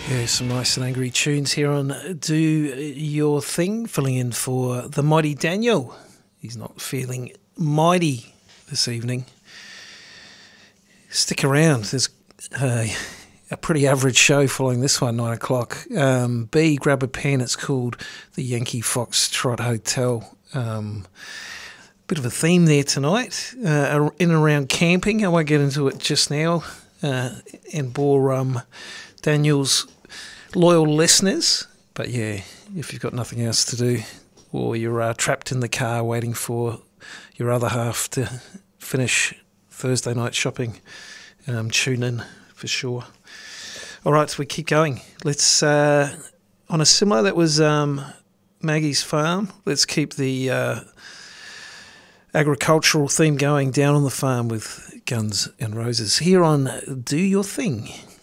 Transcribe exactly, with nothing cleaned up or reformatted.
Yeah, some nice and angry tunes here on Do Your Thing, filling in for the mighty Daniel. He's not feeling mighty this evening. Stick around. There's uh, a pretty average show following this one, nine o'clock. Um, B, grab a pen. It's called the Yankee Foxtrot Hotel. Um, bit of a theme there tonight, uh, in and around camping. I won't get into it just now. Uh, and bore um, Daniel's loyal listeners, but yeah, if you've got nothing else to do, or you're uh, trapped in the car waiting for your other half to finish Thursday night shopping, um, tune in for sure. All right, so we keep going. Let's uh, on a similar, that was um, Maggie's Farm. Let's keep the uh, agricultural theme going down on the farm with Guns N' Roses here on Do Your Thing.